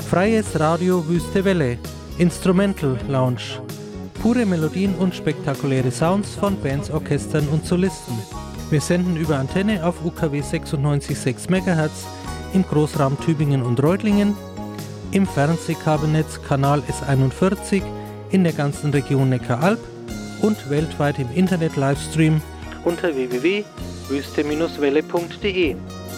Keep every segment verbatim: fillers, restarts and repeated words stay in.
Freies Radio Wüste Welle, Instrumental Lounge. Pure Melodien und spektakuläre Sounds von Bands, Orchestern und Solisten. Wir senden über Antenne auf U K W sechsundneunzig Komma sechs Megahertz im Großraum Tübingen und Reutlingen, im Fernsehkabelnetz Kanal S einundvierzig in der ganzen Region Neckaralb und weltweit im Internet-Livestream unter w w w punkt wüste Bindestrich welle punkt de.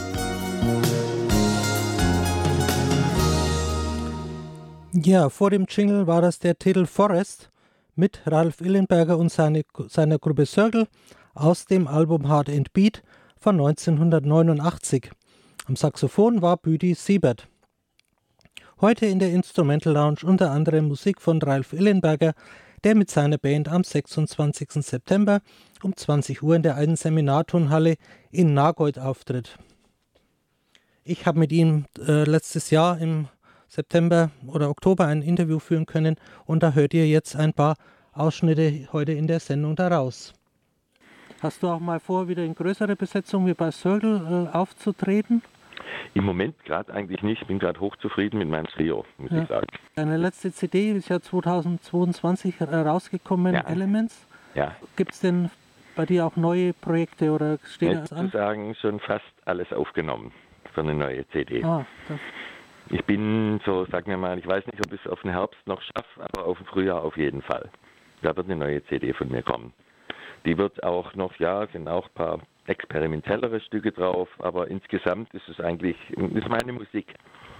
Ja, vor dem Jingle war das der Titel Forest mit Ralf Illenberger und seine, seiner Gruppe Circle aus dem Album Hard and Beat von neunzehnhundertneunundachtzig. Am Saxophon war Büdi Siebert. Heute in der Instrumental Lounge unter anderem Musik von Ralf Illenberger, der mit seiner Band am sechsundzwanzigsten September um zwanzig Uhr in der alten Seminarturnhalle in Nagold auftritt. Ich habe mit ihm äh, letztes Jahr im September oder Oktober ein Interview führen können und da hört ihr jetzt ein paar Ausschnitte heute in der Sendung daraus. Hast du auch mal vor, wieder in größere Besetzung wie bei Circle äh, aufzutreten? Im Moment gerade eigentlich nicht. Ich bin gerade hochzufrieden mit meinem Trio, muss ja. ich sagen. Deine letzte C D ist ja zweitausendzweiundzwanzig herausgekommen, ja. Elements. Ja. Gibt es denn bei dir auch neue Projekte oder steht das an? Ich würde sagen, schon fast alles aufgenommen für eine neue C D. Ah, das Ich bin so, sagen wir mal, ich weiß nicht, ob ich es auf den Herbst noch schaffe, aber auf den Frühjahr auf jeden Fall. Da wird eine neue C D von mir kommen. Die wird auch noch, ja, sind auch ein paar experimentellere Stücke drauf, aber insgesamt ist es eigentlich, ist meine Musik.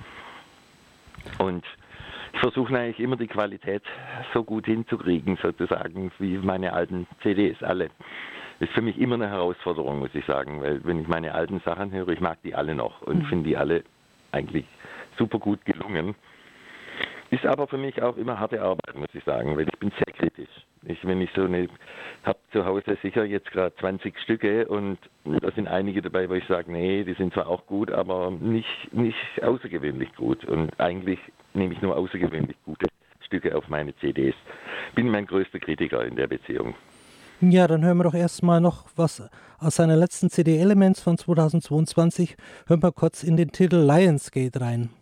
Und ich versuche eigentlich immer die Qualität so gut hinzukriegen, sozusagen, wie meine alten C Ds, alle. Das ist für mich immer eine Herausforderung, muss ich sagen, weil wenn ich meine alten Sachen höre, ich mag die alle noch und mhm. finde die alle eigentlich super gut gelungen. Ist aber für mich auch immer harte Arbeit, muss ich sagen, weil ich bin sehr kritisch. Ich, wenn ich so eine, habe zu Hause sicher jetzt gerade zwanzig Stücke und da sind einige dabei, wo ich sage, nee, die sind zwar auch gut, aber nicht, nicht außergewöhnlich gut. Und eigentlich nehme ich nur außergewöhnlich gute Stücke auf meine C Ds. Bin mein größter Kritiker in der Beziehung. Ja, dann hören wir doch erstmal noch was aus seiner letzten C D Elements von zweitausendzweiundzwanzig. Hören wir kurz in den Titel Lionsgate rein.